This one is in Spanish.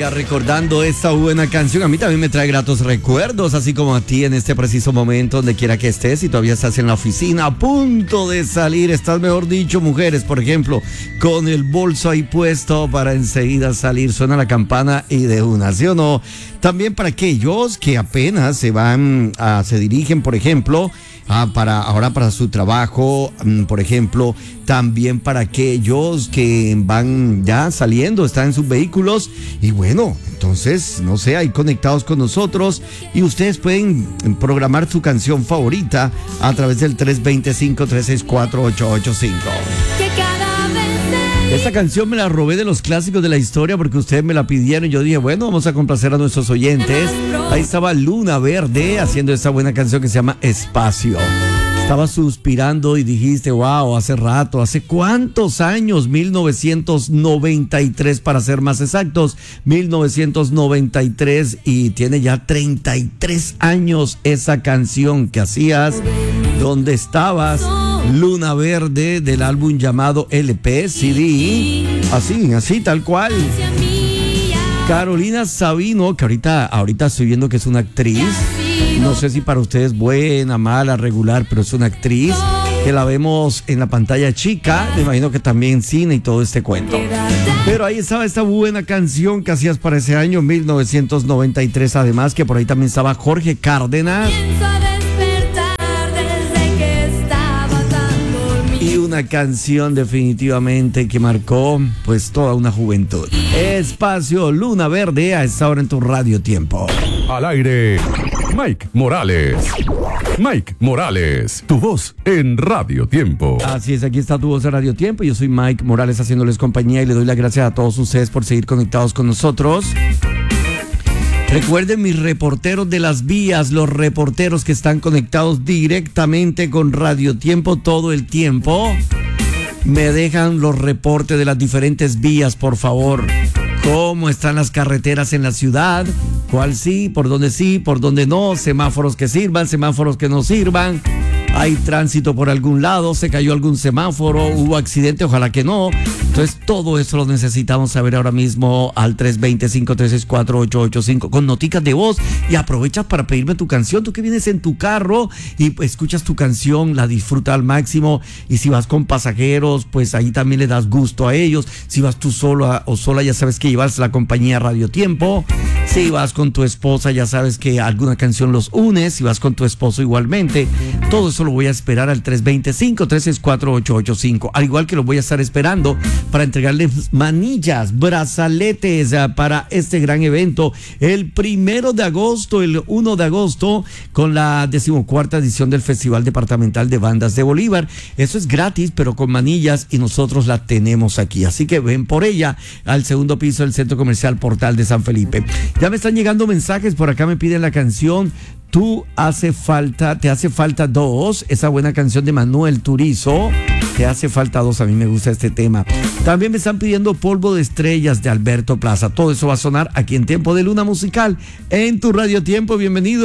Oiga, recordando esta buena canción, a mí también me trae gratos recuerdos, así como a ti en este preciso momento, donde quiera que estés, si todavía estás en la oficina, a punto de salir, estás, mejor dicho, mujeres, por ejemplo, con el bolso ahí puesto para enseguida salir, suena la campana y de una, ¿sí o no? También para aquellos que apenas se dirigen, por ejemplo, para su trabajo, por ejemplo, también para aquellos que van ya saliendo, están en sus vehículos y bueno, entonces, no sé, ahí conectados con nosotros y ustedes pueden programar su canción favorita a través del 325-364-885. Esta canción me la robé de los clásicos de la historia porque ustedes me la pidieron y yo dije, bueno, vamos a complacer a nuestros oyentes. Ahí estaba Luna Verde haciendo esta buena canción que se llama Espacio. Estaba suspirando y dijiste, wow, hace rato, ¿hace cuántos años? 1993 para ser más exactos, 1993 y tiene ya 33 años esa canción que hacías, ¿dónde estabas? Luna Verde del álbum llamado LP, CD, así, tal cual. Carolina Sabino, que ahorita estoy viendo que es una actriz, no sé si para ustedes buena, mala, regular, pero es una actriz que la vemos en la pantalla chica, me imagino que también en cine y todo este cuento. Pero ahí estaba esta buena canción que hacías para ese año 1993, además que por ahí también estaba Jorge Cárdenas. Y una canción definitivamente que marcó pues toda una juventud. Espacio Luna Verde a esta hora en tu Radio Tiempo. Al aire, Mike Morales. Mike Morales, tu voz en Radio Tiempo. Así es, aquí está tu voz en Radio Tiempo. Yo soy Mike Morales haciéndoles compañía y le doy las gracias a todos ustedes por seguir conectados con nosotros. Recuerden mis reporteros de las vías, los reporteros que están conectados directamente con Radio Tiempo todo el tiempo. Me dejan los reportes de las diferentes vías, por favor. ¿Cómo están las carreteras en la ciudad? ¿Cuál sí? ¿Por dónde no? Semáforos que sirvan, semáforos que no sirvan. Hay tránsito por algún lado, se cayó algún semáforo, hubo accidente, ojalá que no. Entonces todo eso lo necesitamos saber ahora mismo al 325-364-885 con noticas de voz y aprovechas para pedirme tu canción. Tú que vienes en tu carro y escuchas tu canción, la disfrutas al máximo y si vas con pasajeros, pues ahí también le das gusto a ellos. Si vas tú solo o sola, ya sabes que llevas la compañía Radio Tiempo. Si vas con tu esposa, ya sabes que alguna canción los une. Si vas con tu esposo igualmente. Todo eso lo voy a esperar al 325-364-885. Al igual que lo voy a estar esperando para entregarles manillas, brazaletes para este gran evento. El 1 de agosto, el 1 de agosto, con la 14ª edición del Festival Departamental de Bandas de Bolívar. Eso es gratis, pero con manillas y nosotros la tenemos aquí. Así que ven por ella al segundo piso del Centro Comercial Portal de San Felipe. Ya me están llegando mensajes, por acá me piden la canción te hace falta 2, esa buena canción de Manuel Turizo. Te hace falta 2, a mí me gusta este tema. También me están pidiendo Polvo de Estrellas de Alberto Plaza. Todo eso va a sonar aquí en Tiempo de Luna Musical en tu Radio Tiempo. Bienvenido.